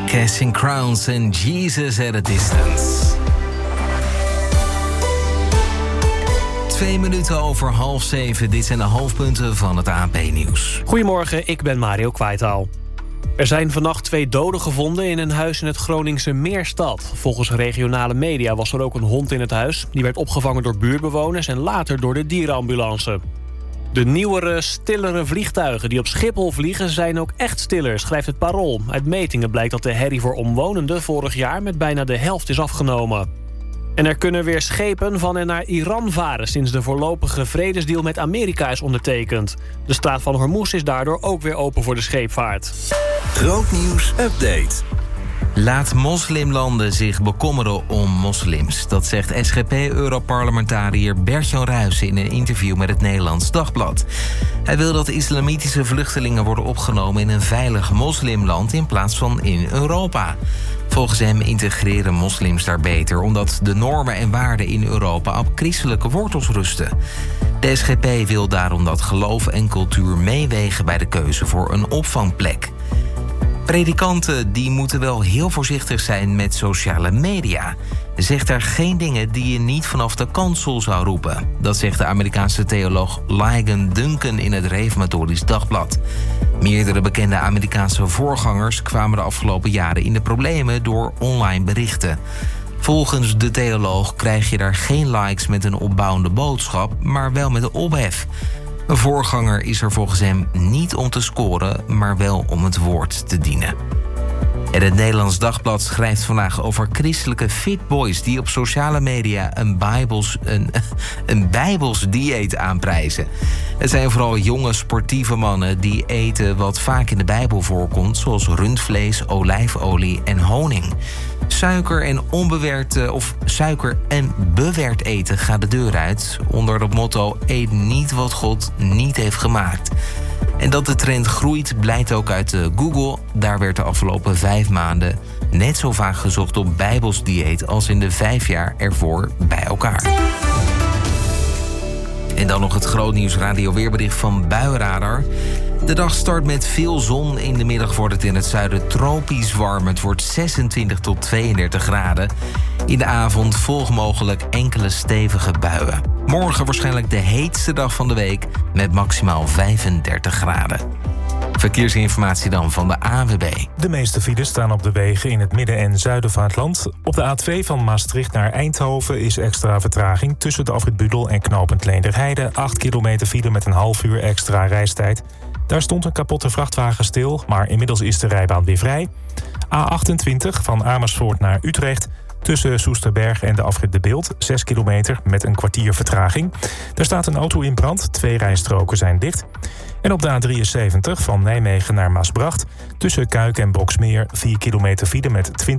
Casting Crowns en Jesus at a Distance. 2 minuten over 6:30. Dit zijn de hoofdpunten van het ANP-nieuws. Goedemorgen, ik ben Mario Kwijtaal. Er zijn vannacht 2 doden gevonden in een huis in het Groningse Meerstad. Volgens regionale media was er ook een hond in het huis. Die werd opgevangen door buurtbewoners en later door de dierenambulance. De nieuwere, stillere vliegtuigen die op Schiphol vliegen zijn ook echt stiller, schrijft het Parool. Uit metingen blijkt dat de herrie voor omwonenden vorig jaar met bijna de helft is afgenomen. En er kunnen weer schepen van en naar Iran varen sinds de voorlopige vredesdeal met Amerika is ondertekend. De straat van Hormuz is daardoor ook weer open voor de scheepvaart. Grootnieuws update. Laat moslimlanden zich bekommeren om moslims. Dat zegt SGP-europarlementariër Bert-Jan Ruijsen in een interview met het Nederlands Dagblad. Hij wil dat islamitische vluchtelingen worden opgenomen in een veilig moslimland in plaats van in Europa. Volgens hem integreren moslims daar beter, omdat de normen en waarden in Europa op christelijke wortels rusten. De SGP wil daarom dat geloof en cultuur meewegen bij de keuze voor een opvangplek. Predikanten die moeten wel heel voorzichtig zijn met sociale media. Zeg daar geen dingen die je niet vanaf de kansel zou roepen. Dat zegt de Amerikaanse theoloog Ligon Duncan in het Reformatorisch Dagblad. Meerdere bekende Amerikaanse voorgangers kwamen de afgelopen jaren in de problemen door online berichten. Volgens de theoloog krijg je daar geen likes met een opbouwende boodschap, maar wel met een ophef. Een voorganger is er volgens hem niet om te scoren, maar wel om het woord te dienen. En het Nederlands Dagblad schrijft vandaag over christelijke fitboys die op sociale media een bijbels dieet aanprijzen. Het zijn vooral jonge sportieve mannen die eten wat vaak in de Bijbel voorkomt, zoals rundvlees, olijfolie en honing. Suiker en bewerkt eten gaat de deur uit, onder het motto: eet niet wat God niet heeft gemaakt. En dat de trend groeit blijkt ook uit Google. Daar werd de afgelopen 5 maanden net zo vaak gezocht op bijbels dieet als in de 5 jaar ervoor bij elkaar. En dan nog het grootnieuws radioweerbericht van Buienradar. De dag start met veel zon. In de middag wordt het in het zuiden tropisch warm. Het wordt 26 tot 32 graden. In de avond volgen mogelijk enkele stevige buien. Morgen waarschijnlijk de heetste dag van de week met maximaal 35 graden. Verkeersinformatie dan van de ANWB. De meeste files staan op de wegen in het midden en zuiden van het land. Op de A2 van Maastricht naar Eindhoven is extra vertraging tussen de afrit Budel en knooppunt Leenderheide. 8 kilometer file met een half uur extra reistijd. Daar stond een kapotte vrachtwagen stil, maar inmiddels is de rijbaan weer vrij. A28 van Amersfoort naar Utrecht. Tussen Soesterberg en de afrit De Bilt, 6 kilometer met een kwartier vertraging. Daar staat een auto in brand, 2 rijstroken zijn dicht. En op de A73 van Nijmegen naar Maasbracht, tussen Kuik en Boksmeer, 4 kilometer file met 20